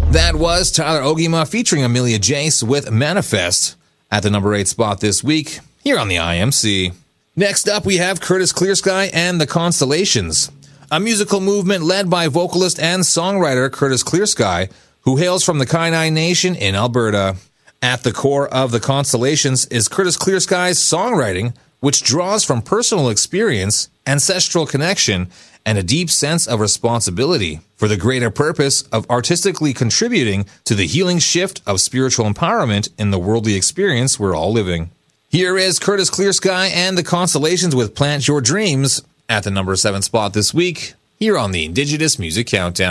That was Tyler Ogima featuring Amelia Jace with Manifest at the number 8 spot this week here on the IMC. Next up, we have Curtis Clearsky and the Constellations, a musical movement led by vocalist and songwriter Curtis Clearsky, who hails from the Kainai Nation in Alberta. At the core of the Constellations is Curtis Clearsky's songwriting, which draws from personal experience, ancestral connection, and a deep sense of responsibility for the greater purpose of artistically contributing to the healing shift of spiritual empowerment in the worldly experience we're all living. Here is Curtis Clearsky and the Constellations with Plant Your Dreams at the number 7 spot this week here on the Indigenous Music Countdown.